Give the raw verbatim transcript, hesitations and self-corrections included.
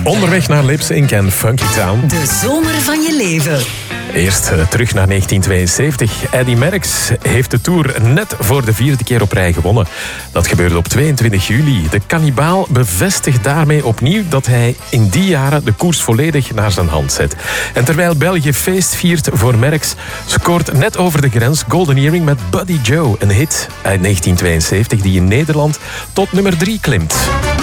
Onderweg naar Lips Inc en Funky Town. De zomer van je leven. Eerst uh, terug naar negentien tweeënzeventig. Eddy Merckx heeft de Tour net voor de vierde keer op rij gewonnen. Dat gebeurde op tweeëntwintig juli. De kannibaal bevestigt daarmee opnieuw dat hij in die jaren de koers volledig naar zijn hand zet. En terwijl België feest viert voor Merckx, scoort net over de grens Golden Earring met Buddy Joe. Een hit uit negentien tweeënzeventig die in Nederland tot nummer drie klimt.